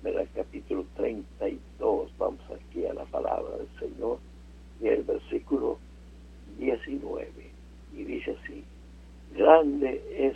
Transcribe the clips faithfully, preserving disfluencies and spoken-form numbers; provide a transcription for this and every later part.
¿verdad? Capítulo treinta y dos, vamos aquí a la palabra del Señor, y el versículo diecinueve, y dice así: grande es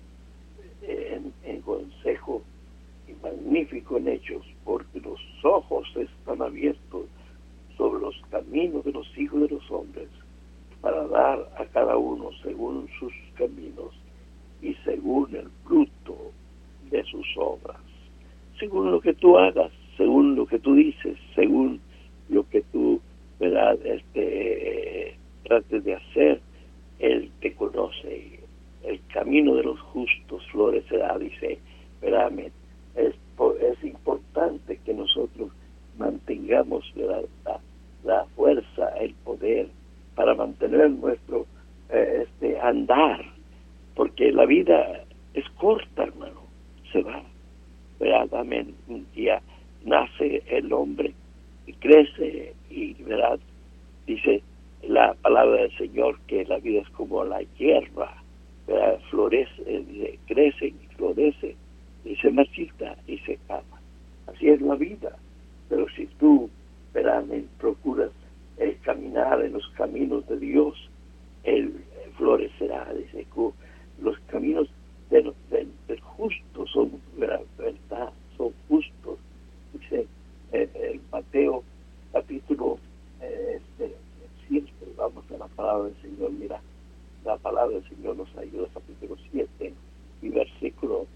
en, en consejo y magnífico en hechos, porque los ojos están abiertos sobre los caminos de los hijos de los hombres, para dar a cada uno según sus caminos y según el fruto de sus obras. Según lo que tú hagas, según lo que tú dices, según lo que tú, ¿verdad?, este, trates de hacer, Él te conoce. El camino de los justos florecerá, dice, ¿verdad? Es, es importante que nosotros mantengamos, ¿verdad?, la, la fuerza, el poder para mantener nuestro eh, este andar, porque la vida es corta, hermano, se va, ¿verdad? Amén. Un día nace el hombre y crece, y, ¿verdad?, dice la palabra del Señor que la vida es como la hierba, ¿verdad? Florece, dice, crece y florece, y se marchita y se acaba. Así es la vida. Pero si tú, ¿verdad?, procuras el caminar en los caminos de Dios, Él florecerá. Dice, los caminos del, del, del justo son, ¿verdad?, verdad, son justos. Dice eh, el Mateo capítulo eh, este, siete, vamos a la palabra del Señor. Mira, la palabra del Señor nos ayuda, capítulo siete y versículo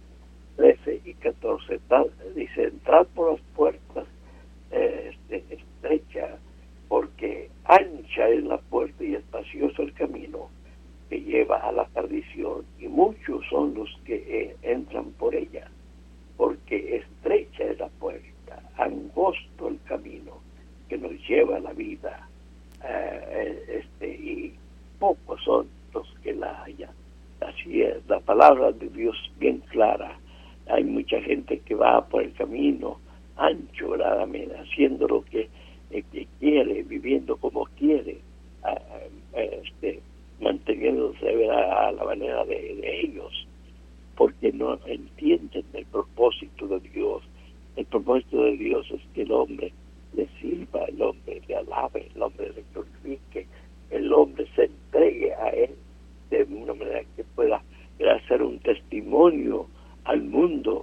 trece y catorce. Tal, dice, entrad por las puertas eh, este, estrecha, porque ancha es la puerta y espacioso el camino que lleva a la perdición, y muchos son los que eh, entran por ella, porque estrecha es la puerta, angosto el camino que nos lleva a la vida, eh, este, y pocos son los que la hallan. Así es, la palabra de Dios bien clara. Hay mucha gente que va por el camino ancho, ¿verdad?, haciendo lo que, eh, que quiere, viviendo como quiere, eh, este, manteniéndose, ¿verdad?, a la manera de, de ellos, porque no entienden el propósito de Dios. El propósito de Dios es que el hombre le sirva, el hombre le alabe, el hombre le glorifique, el hombre se entregue a Él de una manera que pueda hacer un testimonio al mundo,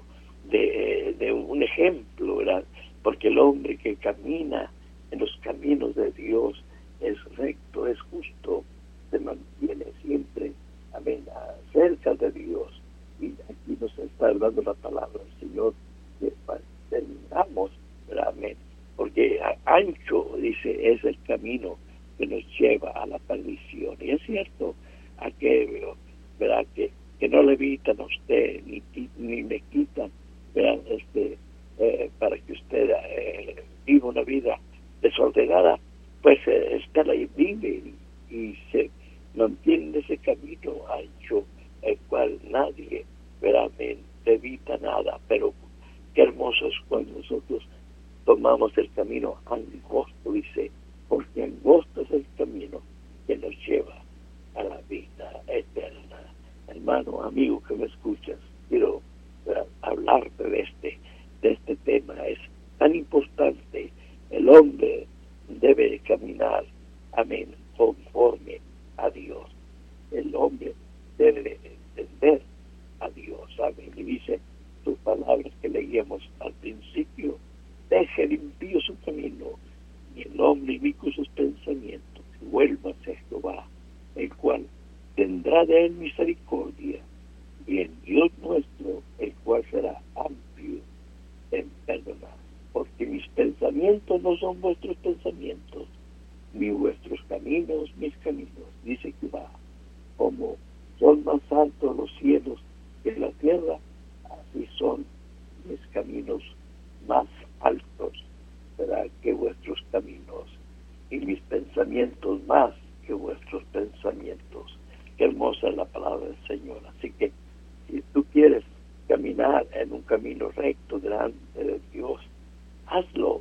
de, de un ejemplo, ¿verdad? Porque el hombre que camina en los caminos de Dios es recto, es justo, se mantiene siempre, amén, cerca de Dios. Y aquí nos está dando la palabra del Señor, que tengamos, amén, porque ancho, dice, es el camino que nos lleva a la perdición. Y es cierto, aquello, ¿verdad?, que, que no le evitan a usted, ni, ni le quitan, ¿verdad?, este, eh, para que usted eh, viva una vida desordenada, pues eh, está ahí, vive y, y se mantiene en ese camino ancho, el cual nadie, ¿verdad?, evita nada. Pero qué hermoso es cuando nosotros tomamos el camino angosto, dice, porque angosto es el camino que nos lleva a la vida eterna. Hermano, amigo que me escuchas, quiero uh, hablarte de este, de este tema. Es tan importante. El hombre debe caminar, amén, conforme a Dios. El hombre debe entender a Dios, amén. Y dice sus palabras que leíamos al principio: deje el impío su camino, y el hombre inicuo sus pensamientos, y vuelva hacia Jehová, el cual tendrá de él misericordia, y el Dios nuestro, el cual será amplio en perdonar. Porque mis pensamientos no son vuestros pensamientos, ni vuestros caminos mis caminos, dice Jehová. Como son más altos los cielos que la tierra, así son mis caminos más altos, será que vuestros caminos, y mis pensamientos más que vuestros pensamientos. Qué hermosa es la palabra del Señor. Así que si tú quieres caminar en un camino recto delante de Dios, hazlo.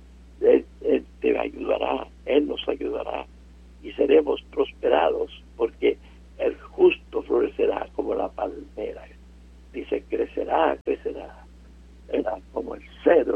Él, Él te ayudará, Él nos ayudará, y seremos prosperados, porque el justo florecerá como la palmera. Dice, crecerá, crecerá, será como el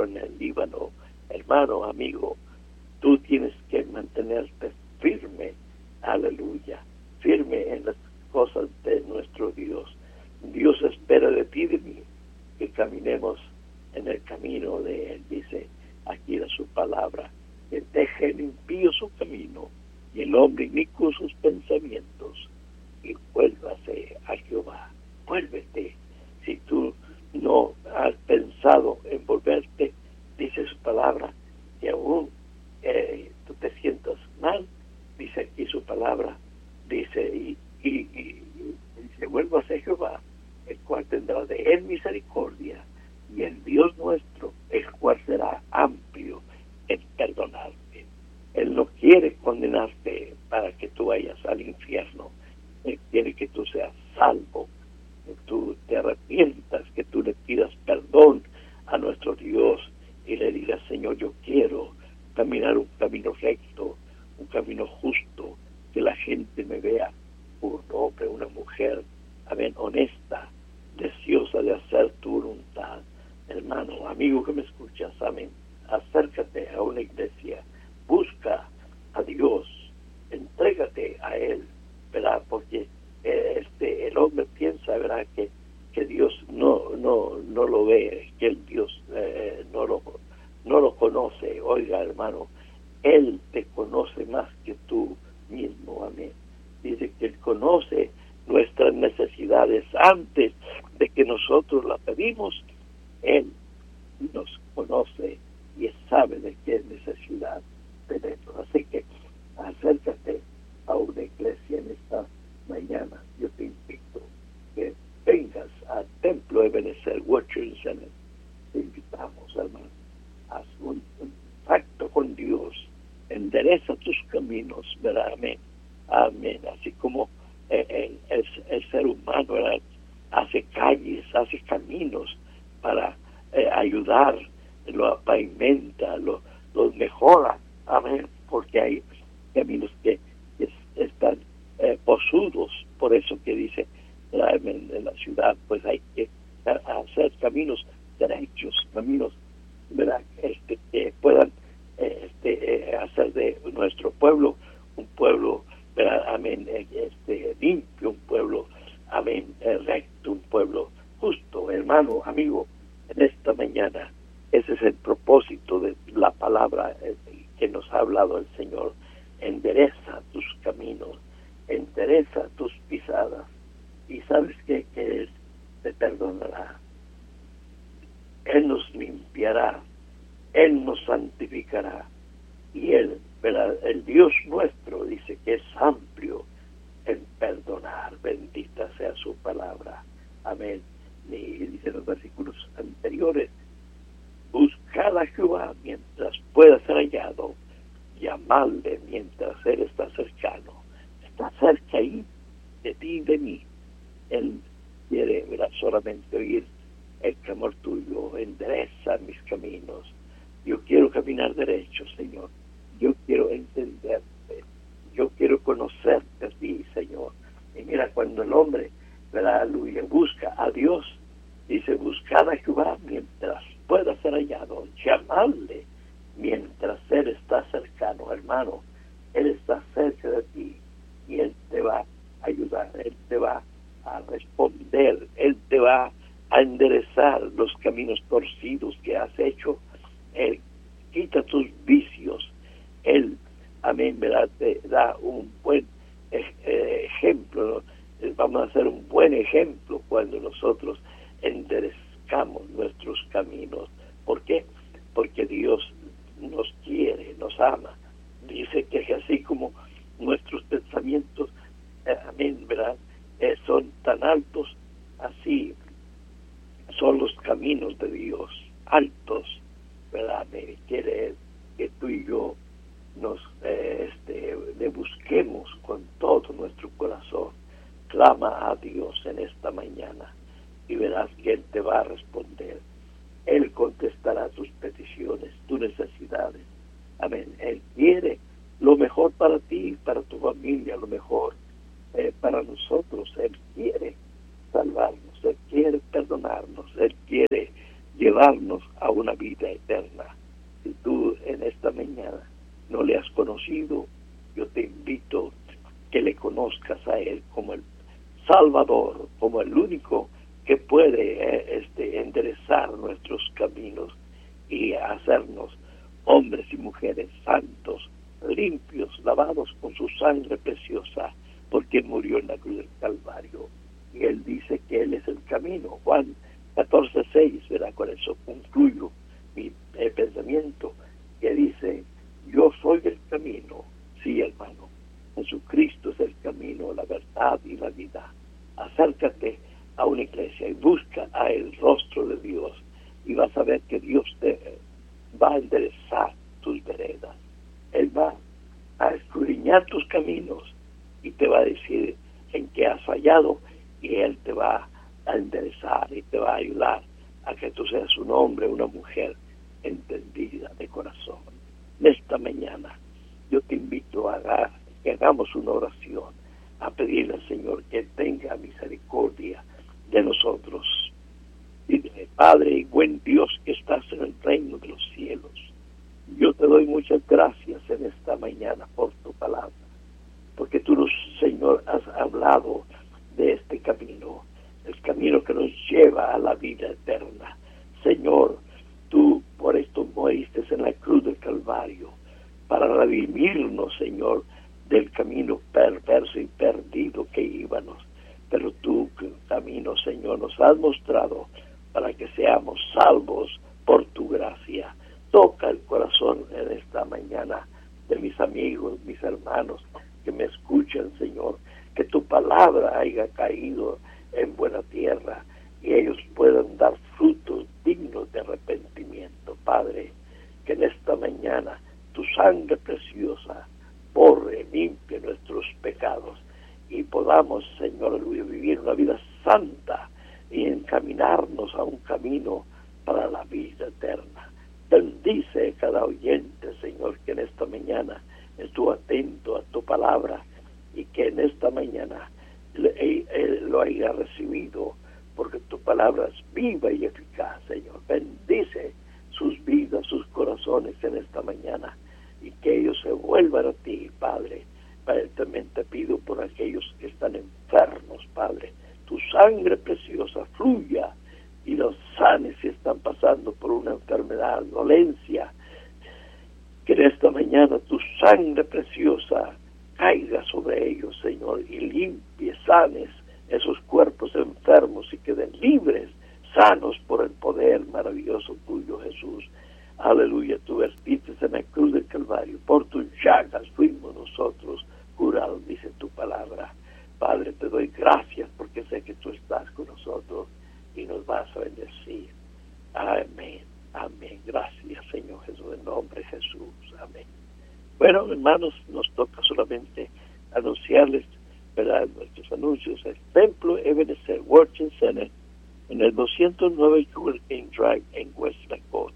en el Líbano. Hermano, amigo, tú tienes que mantenerte firme, aleluya, firme en las cosas de nuestro Dios. Dios espera de ti y de mí que caminemos en el camino de Él. Dice aquí en su palabra, que deje el impío su camino y el hombre inicuo sus pensamientos, y vuélvase a Jehová. Vuélvete. Si tú no has pensado en volverte, dice su palabra, que aún eh, tú te sientas mal, dice aquí su palabra, dice, y, y, y, y dice, vuélvase a Jehová, el cual tendrá de él misericordia, y el Dios nuestro, el cual será amplio en perdonarte. Él no quiere condenarte para que tú vayas al infierno. Él quiere que tú seas salvo, que tú te arrepientas, que tú le pidas perdón a nuestro Dios y le digas, Señor, yo quiero caminar un camino recto, un camino justo, que la gente me vea un hombre, una mujer, amén, honesta, deseosa de hacer tu voluntad. Hermano, amigo que me escuchas, amén, acércate a una iglesia, busca a Dios, entrégate a Él, ¿verdad? Porque eh, este el hombre piensa, ¿verdad?, que, que Dios no no no lo ve, que el Dios eh, no lo no lo conoce. Oiga, hermano, Él te conoce más que tú mismo, amén. Dice que Él conoce nuestras necesidades antes de que nosotros las pedimos. Él nos conoce y sabe de qué necesidad tenemos. Así que acércate a una iglesia en esta mañana. Yo te invito que vengas al Templo de Ebenezer Worship Center. Te invitamos, hermano. Haz un, un pacto con Dios. Endereza tus caminos, ¿verdad? Amén. Amén. Así como eh, el, el, el ser humano, ¿verdad?, hace calles, hace caminos para eh, ayudar, lo pavimenta, lo, los mejora, amén, porque hay caminos que, que están eh, posudos, por eso que dice en, en la ciudad, pues hay que hacer caminos derechos, caminos, ¿verdad?, este, que puedan este, eh, hacer de nuestro pueblo un pueblo, ¿verdad?, amén, este, limpio, un pueblo, amén, recto, un pueblo justo. Hermano, amigo, en esta mañana ese es el propósito de la palabra que nos ha hablado el Señor. Endereza tus caminos, endereza tus pisadas, y sabes qué, que Él te perdonará, Él nos limpiará, Él nos santificará, y Él, ¿verdad?, el Dios nuestro, dice que es amplio en perdonar. Bendita sea su palabra, amén. Y dice en los versículos anteriores, buscad a Jehová mientras pueda ser hallado, llamadle mientras Él está cercano. Está cerca ahí de ti y de mí. Él quiere, ¿verdad?, solamente oír el clamor tuyo. Endereza mis caminos. Yo quiero caminar derecho, Señor. Yo quiero entenderte. Yo quiero conocerte a ti, Señor. Y mira, cuando el hombre, ¿verdad?, aleluya, busca a Dios, dice, buscad a Jehová mientras pueda ser hallado, llamadle mientras Él está cercano. Hermano, Él está cerca de ti y Él te va a ayudar, Él te va a responder, Él te va a enderezar los caminos torcidos que has hecho. Él quita tus vicios. Él, amén, ¿verdad?, te da un buen eh, ejemplo, ¿no? Vamos a hacer un buen ejemplo cuando nosotros enderezcamos nuestros caminos. ¿Por qué? Porque Dios nos quiere, nos ama. Dice que así como nuestros pensamientos, eh, amén, ¿verdad?, eh, son tan altos, así son los caminos de Dios, altos, ¿verdad? Me quiere que tú y yo nos eh, este, le busquemos con todo nuestro corazón. Clama a Dios en esta mañana y verás que Él te va a responder. Él contestará tus peticiones, tus necesidades. Amén. Él quiere lo mejor para ti, para tu familia, lo mejor eh, para nosotros. Él quiere salvarnos, Él quiere perdonarnos, Él quiere llevar llevarnos a una vida eterna. Si tú en esta mañana no le has conocido, yo te invito que le conozcas a Él como el Salvador, como el único que puede eh, este, enderezar nuestros caminos y hacernos hombres y mujeres santos, limpios, lavados con su sangre preciosa, porque murió en la cruz del Calvario. Y Él dice que Él es el camino. Juan catorce seis, ¿verdad? Con eso concluyo mi eh, pensamiento, que dice, yo soy el camino. Sí, hermano, Jesucristo es el camino, la verdad y la vida. Acércate a una iglesia y busca a el rostro de Dios, y vas a ver que Dios te va a enderezar tus veredas. Él va a escudriñar tus caminos y te va a decir en qué has fallado, y Él te va a enderezar y te va a ayudar a que tú seas un hombre, una mujer entendida de corazón. En esta mañana yo te invito a hacer, que hagamos una oración, a pedirle al Señor que tenga misericordia de nosotros. Dile, Padre y buen Dios que estás en el reino de los cielos, yo te doy muchas gracias en esta mañana por tu palabra, porque tú, Señor, has hablado de este camino, el camino que nos lleva a la vida eterna. Señor, tú por esto moriste en la cruz del Calvario, para redimirnos, Señor, del camino perverso y perdido que íbamos. Pero tú, camino, Señor, nos has mostrado para que seamos salvos por tu gracia. Toca el corazón en esta mañana de mis amigos, mis hermanos que me escuchan, Señor, que tu palabra haya caído en buena tierra y ellos puedan dar frutos dignos de arrepentimiento. Padre, que en esta mañana tu sangre preciosa borre, limpie nuestros pecados y podamos, Señor, vivir una vida santa y encaminarnos a un camino para la vida eterna. Bendice a cada oyente, Señor, que en esta mañana estuvo atento a tu palabra y que en esta mañana lo haya recibido, porque tu palabra es viva y eficaz, Señor. Bendice sus vidas, sus corazones en esta mañana, y que ellos se vuelvan a ti, Padre. Padre, también te pido por aquellos que están enfermos, Padre, tu sangre preciosa fluya y los sanes si están pasando por una enfermedad, dolencia. Que en esta mañana tu sangre preciosa caiga sobre ellos, Señor, y limpie, sanes esos cuerpos enfermos y queden libres, sanos por el poder maravilloso tuyo, Jesús. Aleluya, tú vertiste en la cruz del Calvario, por tus llagas fuimos nosotros curados, dice tu palabra. Padre, te doy gracias porque sé que tú estás con nosotros y nos vas a bendecir. Amén, amén. Gracias, Señor Jesús, en nombre de Jesús. Amén. Bueno, hermanos, nos toca solamente anunciarles, ¿verdad?, nuestros anuncios. El Templo Ebenezer Worship Center en el doscientos nueve Sugarcane Drive en West Lacoste.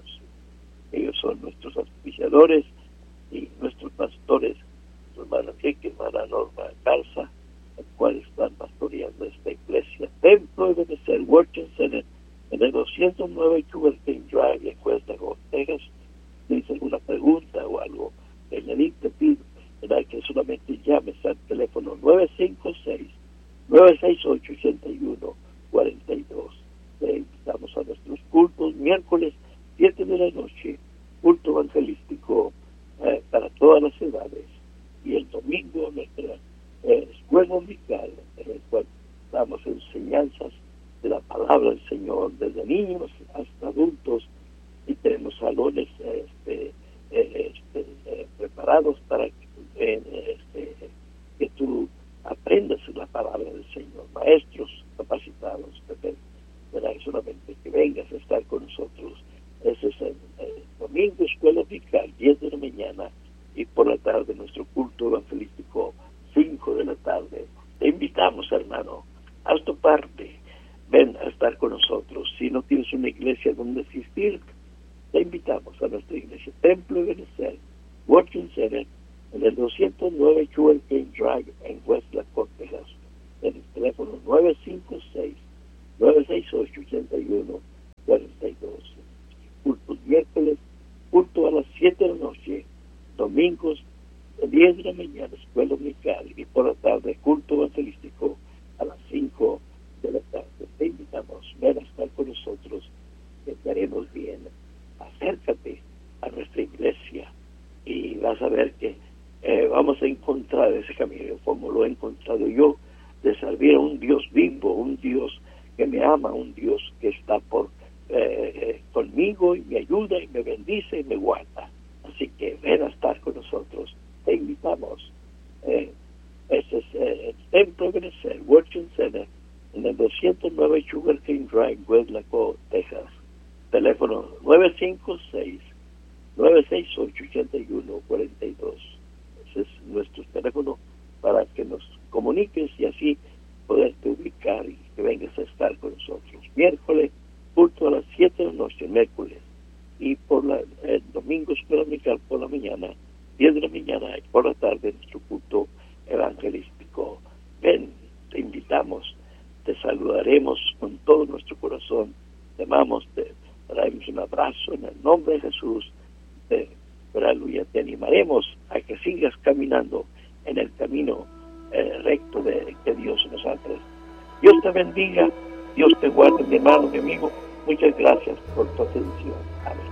Ellos son nuestros auspiciadores y nuestros pastores, su hermana Enrique, hermana Norma Calza, el cual están pastoreando esta iglesia. Templo Ebenezer Worship Center en el doscientos nueve Sugarcane Drive en West Lacoste, Texas. Si tienes alguna pregunta o algo que añadir, te pido, ¿verdad?, que solamente llames al teléfono nueve cinco seis, nueve seis ocho, ocho uno cuatro dos. Te invitamos a nuestros cultos miércoles siete de la noche, culto evangelístico eh, para todas las edades, y el domingo nuestra eh, escuela dominical, en el cual damos enseñanzas de la palabra del Señor desde niños hasta adultos, y tenemos salones este, eh, este, eh, preparados para que, eh, este, que tú aprendas la palabra del Señor, maestros capacitados, ¿verdad?, solamente que vengas a estar con nosotros. Ese es el, el domingo, escuela dominical, diez de la mañana, y por la tarde nuestro culto evangelístico, cinco de la tarde. Te invitamos, hermano, haz tu parte, ven a estar con nosotros. Si no tienes una iglesia donde asistir, te invitamos a nuestra iglesia, Templo Ebenezer Worship Center, en el doscientos nueve Sugarcane Drive en West Lacoste, Texas, en el teléfono nueve cinco seis, nueve seis ocho, ocho uno cuatro dos. domingos de diez de la mañana, escuela dominical, y por la tarde, culto evangelístico a las cinco de la tarde. Te invitamos, ven a estar con nosotros, que te haremos bien. Acércate a nuestra iglesia y vas a ver que eh, vamos a encontrar ese camino, como lo he encontrado yo, de servir a un Dios vivo, un Dios que me ama, un Dios que está por eh, conmigo y me ayuda y me bendice y me guarda. Así que ven a estar con nosotros. Te invitamos. Eh, ese es eh, el Templo Ebenezer Worship Center en el doscientos nueve Sugar Cane Drive, West Laco, Texas. Teléfono nueve cinco seis, nueve seis ocho, ocho uno cuatro dos. Ese es nuestro teléfono para que nos comuniques y así poderte ubicar y que vengas a estar con nosotros. Miércoles, culto a las siete de la noche, miércoles. Y por la, el domingo, escuela dominical por la mañana, diez de la mañana, y por la tarde, nuestro culto evangelístico. Ven, te invitamos, te saludaremos con todo nuestro corazón. Te amamos, te traemos un abrazo en el nombre de Jesús. Te, aleluya, te animaremos a que sigas caminando en el camino eh, recto de que Dios nos ha traído. Dios te bendiga, Dios te guarde, mi hermano, mi amigo. Muchas gracias por tu atención. Amén.